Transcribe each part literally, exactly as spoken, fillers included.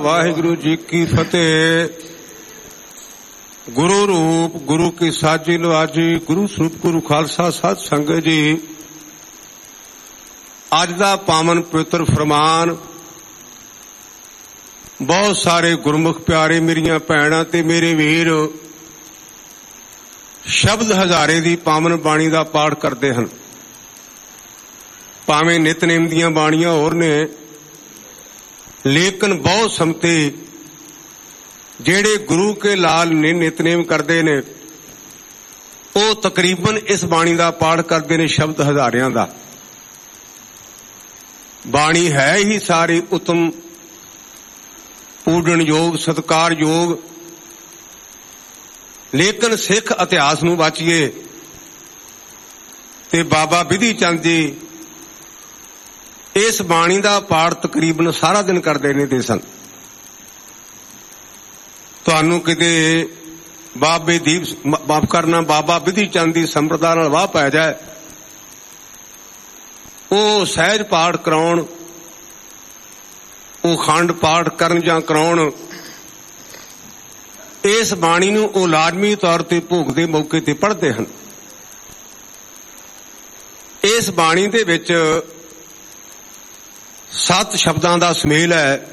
ਵਾਹਿਗੁਰੂ ਜੀ ਕੀ ਫਤਿਹ। ਗੁਰੂ ਰੂਪ ਗੁਰੂ ਕੀ ਸਾਜੀ ਲਵਾਜੀ, ਗੁਰੂ ਸਰੂਪ ਗੁਰੂ ਖਾਲਸਾ ਸਾਧ ਸੰਗਤ ਜੀ। ਅੱਜ ਦਾ ਪਾਵਨ ਪਵਿੱਤਰ ਫਰਮਾਨ ਬਹੁਤ ਸਾਰੇ ਗੁਰਮੁਖ ਪਿਆਰੇ, ਮੇਰੀਆਂ ਭੈਣਾਂ ਤੇ ਮੇਰੇ ਵੀਰ ਸ਼ਬਦ ਹਜ਼ਾਰੇ ਦੀ ਪਾਵਨ ਬਾਣੀ ਦਾ ਪਾਠ ਕਰਦੇ ਹਨ। ਭਾਵੇਂ ਨਿਤਨੇਮ ਦੀਆਂ ਬਾਣੀਆਂ ਹੋਰ ਨੇ, ਲੇਕਿਨ ਬਹੁਤ ਸੰਮਤੇ ਜਿਹੜੇ ਗੁਰੂ ਕੇ ਲਾਲ ਨੇ ਨਿਤਨੇਮ ਕਰਦੇ ਨੇ, ਉਹ ਤਕਰੀਬਨ ਇਸ ਬਾਣੀ ਦਾ ਪਾਠ ਕਰਦੇ ਨੇ ਸ਼ਬਦ ਹਜ਼ਾਰਿਆਂ ਦਾ। ਬਾਣੀ ਹੈ ਹੀ ਸਾਰੀ ਉਤਮ, ਪੂਜਣ ਯੋਗ, ਸਤਿਕਾਰ ਯੋਗ, ਲੇਕਿਨ ਸਿੱਖ ਇਤਿਹਾਸ ਨੂੰ ਵਾਚੀਏ ਤੇ ਬਾਬਾ ਬਿਧੀ ਚੰਦ ਜੀ ਇਸ ਬਾਣੀ ਦਾ ਪਾਠ ਤਕਰੀਬਨ ਸਾਰਾ ਦਿਨ ਕਰਦੇ ਨੇ ਦੇ ਸਨ। ਤੁਹਾਨੂੰ ਕਿਤੇ ਬਾਬੇ ਦੀਪ ਮਾਫ ਕਰਨਾ ਬਾਬਾ ਬਿਧੀ ਚੰਦ ਦੀ ਸੰਪਰਦਾ ਨਾਲ ਵਾਹ ਪੈ ਜਾਏ, ਉਹ ਸਹਿਜ ਪਾਠ ਕਰਾਉਣ, ਉਹ ਖੰਡ ਪਾਠ ਕਰਨ ਜਾਂ ਕਰਾਉਣ, ਇਸ ਬਾਣੀ ਨੂੰ ਉਹ ਲਾਜ਼ਮੀ ਤੌਰ ਤੇ ਭੋਗ ਦੇ ਮੌਕੇ ਤੇ ਪੜ੍ਹਦੇ ਹਨ। ਇਸ ਬਾਣੀ ਦੇ ਵਿੱਚ ਸੱਤ ਸ਼ਬਦਾਂ ਦਾ ਸੁਮੇਲ ਹੈ।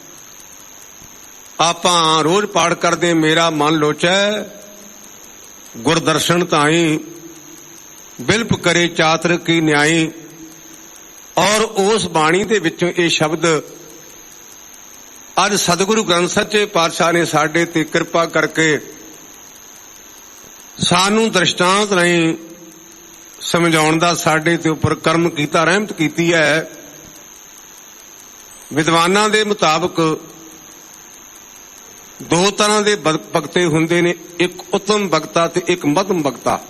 ਆਪਾਂ ਰੋਜ਼ ਪਾਠ ਕਰਦੇ, ਮੇਰਾ ਮਨ ਲੋਚੈ ਗੁਰਦਰਸ਼ਨ ਤਾਈ, ਬਿਲਪ ਕਰੇ ਚਾਤਰ ਕੀ ਨਿਆਈ। ਔਰ ਉਸ ਬਾਣੀ ਦੇ ਵਿੱਚੋਂ ਇਹ ਸ਼ਬਦ ਅੱਜ ਸਤਿਗੁਰੂ ਗ੍ਰੰਥ ਸੱਚੇ ਪਾਤਸ਼ਾਹ ਨੇ ਸਾਡੇ ਤੇ ਕਿਰਪਾ ਕਰਕੇ ਸਾਨੂੰ ਦ੍ਰਿਸ਼ਟਾਂਤ ਰਾਹੀਂ ਸਮਝਾਉਣ ਦਾ ਸਾਡੇ ਤੇ ਉੱਪਰ ਕਰਮ ਕੀਤਾ, ਰਹਿਮਤ ਕੀਤੀ ਹੈ। ਵਿਦਵਾਨਾਂ ਦੇ ਮੁਤਾਬਕ ਦੋ ਤਰ੍ਹਾਂ ਦੇ ਬਗਤੇ ਹੁੰਦੇ ਨੇ, ਇੱਕ ਉਤਮ ਬਗਤਾ ਤੇ ਇੱਕ ਮਧਮ ਬਗਤਾ।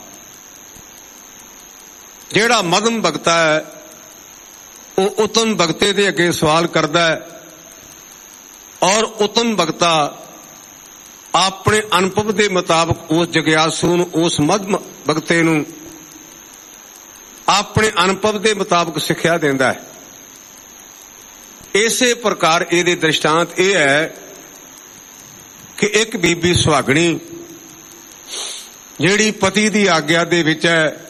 ਜਿਹੜਾ ਮਧਮ ਬਗਤਾ ਹੈ ਉਹ ਉਤਮ ਬਗਤੇ ਦੇ ਅੱਗੇ ਸਵਾਲ ਕਰਦਾ ਹੈ, ਔਰ ਉਤਮ ਬਗਤਾ ਆਪਣੇ ਅਨੁਭਵ ਦੇ ਮੁਤਾਬਕ ਉਸ ਜਗਿਆਸੂ ਨੂੰ, ਉਸ ਮਧਮ ਬਗਤੇ ਨੂੰ ਆਪਣੇ ਅਨੁਭਵ ਦੇ ਮੁਤਾਬਕ ਸਿੱਖਿਆ ਦਿੰਦਾ ਹੈ। ਇਸੇ ਪ੍ਰਕਾਰ ਇਹਦੇ ਦ੍ਰਿਸ਼ਟਾਂਤ ਇਹ ਹੈ ਕਿ ਇੱਕ ਬੀਬੀ ਸੁਹਾਗਣੀ ਜਿਹੜੀ ਪਤੀ ਦੀ ਆਗਿਆ ਦੇ ਵਿੱਚ ਹੈ,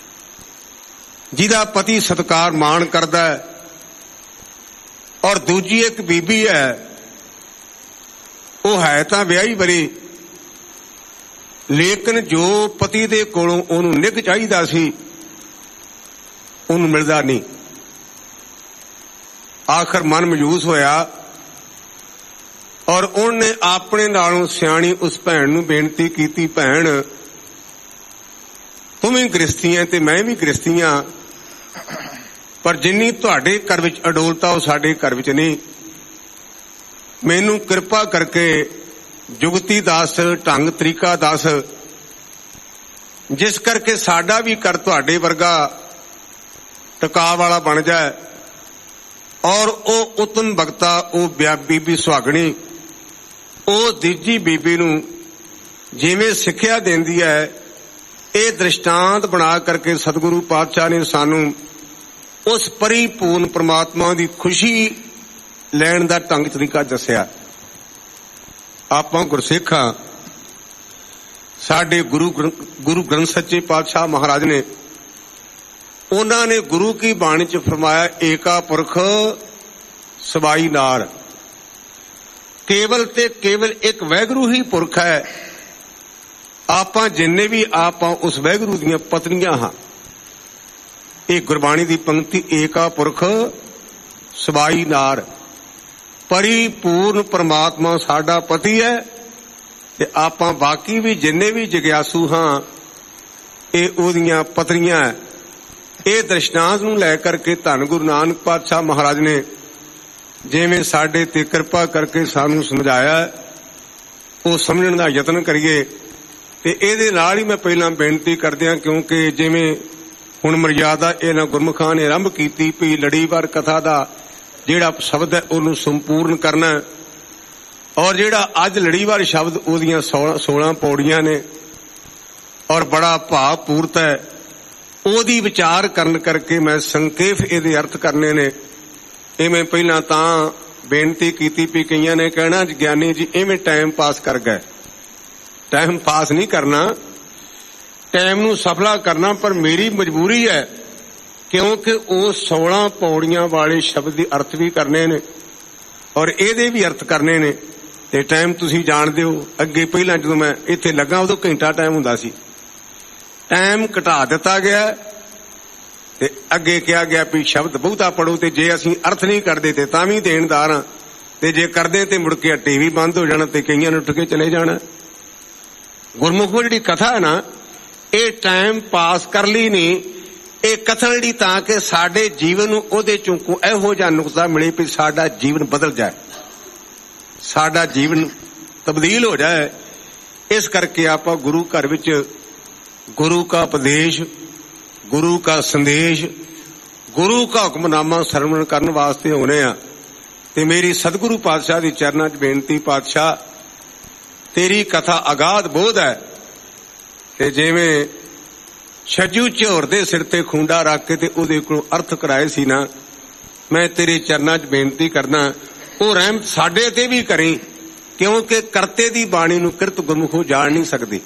ਜਿਹਦਾ ਪਤੀ ਸਤਿਕਾਰ ਮਾਣ ਕਰਦਾ ਹੈ, ਔਰ ਦੂਜੀ ਇੱਕ ਬੀਬੀ ਹੈ, ਉਹ ਹੈ ਤਾਂ ਵਿਆਹੀ ਵਰੀ, ਲੇਕਿਨ ਜੋ ਪਤੀ ਦੇ ਕੋਲੋਂ ਉਹਨੂੰ ਨਿੱਘ ਚਾਹੀਦਾ ਸੀ ਉਹਨੂੰ ਮਿਲਦਾ ਨਹੀਂ। ਆਖਰ ਮਨ ਮਜੂਸ ਹੋਇਆ ਔਰ ਉਹਨੇ ਆਪਣੇ ਨਾਲੋਂ ਸਿਆਣੀ ਉਸ ਭੈਣ ਨੂੰ ਬੇਨਤੀ ਕੀਤੀ, ਭੈਣ ਤੂੰ ਵੀ ਗ੍ਰਸਤੀ ਹੈ ਤੇ ਮੈਂ ਵੀ ਗ੍ਰਸਤੀ ਹਾਂ, ਪਰ ਜਿੰਨੀ ਤੁਹਾਡੇ ਘਰ ਵਿੱਚ ਅਡੋਲਤਾ ਉਹ ਸਾਡੇ ਘਰ ਵਿੱਚ ਨਹੀਂ। ਮੈਨੂੰ ਕਿਰਪਾ ਕਰਕੇ ਜੁਗਤੀ ਦੱਸ, ਢੰਗ ਤਰੀਕਾ ਦੱਸ, ਜਿਸ ਕਰਕੇ ਸਾਡਾ ਵੀ ਘਰ ਤੁਹਾਡੇ ਵਰਗਾ ਟਿਕਾ ਵਾਲਾ ਬਣ ਜਾਏ। ਔਰ ਉਹ ਉਤਮ ਬਗਤਾ, ਉਹ ਬੀਬੀ ਸੁਹਾਗਣੀ, ਉਹ ਦੂਜੀ ਬੀਬੀ ਨੂੰ ਜਿਵੇਂ ਸਿੱਖਿਆ ਦਿੰਦੀ ਹੈ, ਇਹ ਦ੍ਰਿਸ਼ਟਾਂਤ ਬਣਾ ਕਰਕੇ ਸਤਿਗੁਰੂ ਪਾਤਸ਼ਾਹ ਨੇ ਸਾਨੂੰ ਉਸ ਪਰਿਪੂਰਨ ਪ੍ਰਮਾਤਮਾ ਦੀ ਖੁਸ਼ੀ ਲੈਣ ਦਾ ਢੰਗ ਤਰੀਕਾ ਦੱਸਿਆ। ਆਪਾਂ ਗੁਰਸਿੱਖ ਹਾਂ, ਸਾਡੇ ਗੁਰੂ ਗੁਰੂ ਗ੍ਰੰਥ ਸੱਚੇ ਪਾਤਸ਼ਾਹ ਮਹਾਰਾਜ ਨੇ, ਉਹਨਾਂ ਨੇ ਗੁਰੂ ਕੀ ਬਾਣੀ ਚ ਫਰਮਾਇਆ, ਏਕਾ ਪੁਰਖ ਸਵਾਈ ਨਾਰ। ਕੇਵਲ ਤੇ ਕੇਵਲ ਇੱਕ ਵਾਹਿਗੁਰੂ ਹੀ ਪੁਰਖ ਹੈ। ਆਪਾਂ ਜਿੰਨੇ ਵੀ ਆਪਾਂ ਉਸ ਵਾਹਿਗੁਰੂ ਦੀਆਂ ਪਤਨੀਆਂ ਹਾਂ। ਇਹ ਗੁਰਬਾਣੀ ਦੀ ਪੰਕਤੀ, ਏਕਾ ਪੁਰਖ ਸਵਾਈ ਨਾਰ। ਪਰਿਪੂਰਨ ਪਰਮਾਤਮਾ ਸਾਡਾ ਪਤੀ ਹੈ ਤੇ ਆਪਾਂ ਬਾਕੀ ਵੀ ਜਿੰਨੇ ਵੀ ਜਗਿਆਸੂ ਹਾਂ ਇਹ ਉਹਦੀਆਂ ਪਤਨੀਆਂ ਹੈ। ਇਹ ਦ੍ਰਿਸ਼ਟਾਂਤ ਨੂੰ ਲੈ ਕਰਕੇ ਧੰਨ ਗੁਰੂ ਨਾਨਕ ਪਾਤਸ਼ਾਹ ਮਹਾਰਾਜ ਨੇ ਜਿਵੇਂ ਸਾਡੇ ਤੇ ਕਿਰਪਾ ਕਰਕੇ ਸਾਨੂੰ ਸਮਝਾਇਆ, ਉਹ ਸਮਝਣ ਦਾ ਯਤਨ ਕਰੀਏ। ਤੇ ਇਹਦੇ ਨਾਲ ਹੀ ਮੈਂ ਪਹਿਲਾਂ ਬੇਨਤੀ ਕਰਦਿਆਂ, ਕਿਉਂਕਿ ਜਿਵੇਂ ਹੁਣ ਮਰਿਆਦਾ ਇਹਨਾਂ ਗੁਰਮੁਖਾਂ ਨੇ ਆਰੰਭ ਕੀਤੀ ਵੀ ਲੜੀਵਾਰ ਕਥਾ ਦਾ ਜਿਹੜਾ ਸ਼ਬਦ ਹੈ ਉਹਨੂੰ ਸੰਪੂਰਨ ਕਰਨਾ, ਔਰ ਜਿਹੜਾ ਅੱਜ ਲੜੀਵਾਰ ਸ਼ਬਦ ਉਹਦੀਆਂ ਸੋਲਾਂ ਪੌੜੀਆਂ ਨੇ ਔਰ ਬੜਾ ਭਾਵ ਪੂਰਤ ਹੈ, ਉਹਦੀ ਵਿਚਾਰ ਕਰਨ ਕਰਕੇ ਮੈਂ ਸੰਖੇਪ ਇਹਦੇ ਅਰਥ ਕਰਨੇ ਨੇ। ਇਹ ਮੈਂ ਪਹਿਲਾਂ ਤਾਂ ਬੇਨਤੀ ਕੀਤੀ ਵੀ ਕਈਆਂ ਨੇ ਕਹਿਣਾ ਗਿਆਨੀ ਜੀ ਇਵੇਂ ਟਾਈਮ ਪਾਸ ਕਰ ਗਏ। ਟਾਈਮ ਪਾਸ ਨਹੀਂ ਕਰਨਾ, ਟਾਈਮ ਨੂੰ ਸਫਲਾ ਕਰਨਾ। ਪਰ ਮੇਰੀ ਮਜਬੂਰੀ ਹੈ, ਕਿਉਂਕਿ ਉਹ ਸੋਲਾਂ ਪੌੜੀਆਂ ਵਾਲੇ ਸ਼ਬਦ ਦੇ ਅਰਥ ਵੀ ਕਰਨੇ ਨੇ ਔਰ ਇਹਦੇ ਵੀ ਅਰਥ ਕਰਨੇ ਨੇ। ਤੇ ਟਾਈਮ ਤੁਸੀਂ ਜਾਣਦੇ ਹੋ, ਅੱਗੇ ਪਹਿਲਾਂ ਜਦੋਂ ਮੈਂ ਇੱਥੇ ਲੱਗਾ ਉਦੋਂ ਘੰਟਾ ਟਾਈਮ ਹੁੰਦਾ ਸੀ, ਟਾਈਮ ਘਟਾ ਦਿੱਤਾ ਗਿਆ ਤੇ ਅੱਗੇ ਕਿਹਾ ਗਿਆ ਵੀ ਸ਼ਬਦ ਬਹੁਤਾ ਪੜੋ, ਤੇ ਜੇ ਅਸੀਂ ਅਰਥ ਨਹੀਂ ਕਰਦੇ ਤੇ ਤਾਂ ਵੀ ਦੇਣਦਾਰ ਹਾਂ, ਤੇ ਜੇ ਕਰਦੇ ਤੇ ਮੁੜ ਕੇ ਟੀ ਵੀ ਬੰਦ ਹੋ ਜਾਣਾ ਤੇ ਕਈਆਂ ਨੇ ਉੱਠ ਕੇ ਚਲੇ ਜਾਣਾ। ਗੁਰਮੁਖੋ ਜਿਹੜੀ ਕਥਾ ਹੈ ਨਾ, ਇਹ ਟਾਈਮ ਪਾਸ ਕਰ ਲਈ ਨਹੀਂ, ਇਹ ਕਥਾ ਜਿਹੜੀ ਤਾਂ ਕਿ ਸਾਡੇ ਜੀਵਨ ਨੂੰ ਉਹਦੇ ਚੋਂ ਇਹੋ ਜਿਹਾ ਨੁਕਤਾ ਮਿਲੇ ਵੀ ਸਾਡਾ ਜੀਵਨ ਬਦਲ ਜਾਏ, ਸਾਡਾ ਜੀਵਨ ਤਬਦੀਲ ਹੋ ਜਾਏ। ਇਸ ਕਰਕੇ ਆਪਾਂ ਗੁਰੂ ਘਰ ਵਿੱਚ ਗੁਰੂ ਕਾ ਉਪਦੇਸ਼, ਗੁਰੂ ਕਾ ਸੰਦੇਸ਼, ਗੁਰੂ ਕਾ ਹੁਕਮਨਾਮਾ ਸਰਵਣ ਕਰਨ ਵਾਸਤੇ ਆਉਨੇ ਆ। ਤੇ ਮੇਰੀ ਸਤਿਗੁਰੂ ਪਾਤਸ਼ਾਹ ਦੀ ਚਰਨਾਂ 'ਚ ਬੇਨਤੀ, ਪਾਤਸ਼ਾਹ ਤੇਰੀ ਕਥਾ ਅਗਾਧ ਬੋਧ ਹੈ, ਤੇ ਜਿਵੇਂ ਛੱਜੂ ਝੋਰ ਦੇ ਸਿਰ ਤੇ ਖੁੰਡਾ ਰੱਖ ਕੇ ਤੇ ਉਹਦੇ ਕੋਲੋਂ ਅਰਥ ਕਰਾਏ ਸੀ ਨਾ, ਮੈਂ ਤੇਰੇ ਚਰਨਾਂ 'ਚ ਬੇਨਤੀ ਕਰਦਾ ਉਹ ਰਹਿਮਤ ਸਾਡੇ ਤੇ ਵੀ ਕਰੀ, ਕਿਉਂਕਿ ਕਰਤੇ ਦੀ ਬਾਣੀ ਨੂੰ ਕਿਰਤ ਗੁਰਮੁਖੋ ਜਾਣ ਨਹੀਂ ਸਕਦੀ।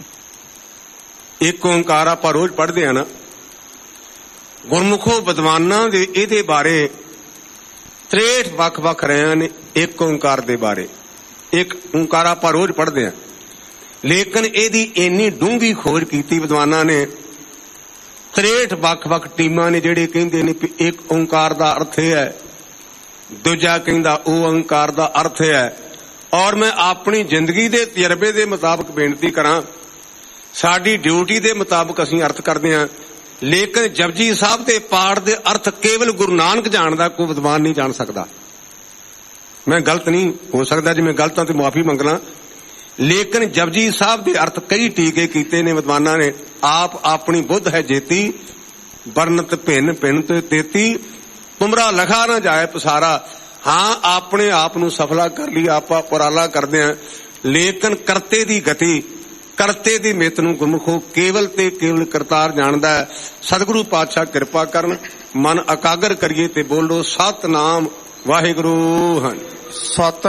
ਇੱਕ ਓਂਕਾਰ ਆਪਾਂ ਰੋਜ਼ ਪੜ੍ਹਦੇ ਆ ਨਾ, ਗੁਰਮੁਖੋ ਵਿਦਵਾਨਾਂ ਦੇ ਇਹਦੇ ਬਾਰੇ ਤ੍ਰੇਹਠ ਵੱਖ-ਵੱਖ ਰਿਆਂ ਨੇ ਇੱਕ ਓਂਕਾਰ ਦੇ ਬਾਰੇ। ਇੱਕ ਓਂਕਾਰ ਆਪਾਂ ਰੋਜ਼ ਪੜ੍ਹਦੇ ਆ, ਲੇਕਿਨ ਇਹਦੀ ਇੰਨੀ ਡੂੰਘੀ ਖੋਜ ਕੀਤੀ ਵਿਦਵਾਨਾਂ ਨੇ। ਤ੍ਰੇਹਠ ਵੱਖ-ਵੱਖ ਟੀਮਾਂ ਨੇ ਜਿਹੜੇ ਕਹਿੰਦੇ ਨੇ ਵੀ ਇੱਕ ਓਂਕਾਰ ਦਾ ਅਰਥ ਇਹ ਹੈ, ਦੂਜਾ ਕਹਿੰਦਾ ਉਹ ਓਂਕਾਰ ਦਾ ਅਰਥ ਹੈ। ਔਰ ਮੈਂ ਆਪਣੀ ਜ਼ਿੰਦਗੀ ਦੇ ਤਜਰਬੇ ਦੇ ਮੁਤਾਬਕ ਬੇਨਤੀ ਕਰਾਂ, ਸਾਡੀ ਡਿਊਟੀ ਦੇ ਮੁਤਾਬਕ ਅਸੀਂ ਅਰਥ ਕਰਦੇ ਹਾਂ, ਲੇਕਿਨ ਜਪਜੀ ਸਾਹਿਬ ਦੇ ਪਾਠ ਦੇ ਅਰਥ ਕੇਵਲ ਗੁਰੂ ਨਾਨਕ ਜਾਣਦਾ, ਕੋਈ ਵਿਦਵਾਨ ਨਹੀਂ ਜਾਣ ਸਕਦਾ। ਮੈਂ ਗਲਤ ਨਹੀਂ ਹੋ ਸਕਦਾ, ਜੇ ਮੈਂ ਗਲਤ ਹਾਂ ਤੇ ਮੁਆਫੀ ਮੰਗਣਾ, ਲੇਕਿਨ ਜਪਜੀ ਸਾਹਿਬ ਦੇ ਅਰਥ ਕਈ ਟੀਕੇ ਕੀਤੇ ਨੇ ਵਿਦਵਾਨਾਂ ਨੇ। ਆਪ ਆਪਣੀ ਬੁੱਧ ਹੈ ਜੇਤੀ, ਵਰਨਤ ਭਿੰਨ ਭਿੰਨ ਤੇ ਤੇਤੀ, ਤੁਮਰਾ ਲਖਾ ਨਾ ਜਾਏ ਪਸਾਰਾ। ਹਾਂ, ਆਪਣੇ ਆਪ ਨੂੰ ਸਫਲਾ ਕਰ ਲਈ, ਆਪਾਂ ਉਪਰਾਲਾ ਕਰਦੇ ਹਾਂ, ਲੇਕਿਨ ਕਰਤੇ ਦੀ ਗਤੀ, ਕਰਤੇ ਦੀ ਮਿੱਤ ਨੂੰ ਗੁਰਮੁਖੋ ਕੇਵਲ ਤੇ ਕੇਵਲ ਕਰਤਾਰ ਜਾਣਦਾ ਹੈ। ਸਤਿਗੁਰੂ ਪਾਤਸ਼ਾਹ ਕਿਰਪਾ ਕਰਨ, ਮਨ ਇਕਾਗਰ ਕਰੀਏ ਤੇ ਬੋਲੋ ਸਤਿਨਾਮ ਵਾਹਿਗੁਰੂ। ਹਨ ਸਤ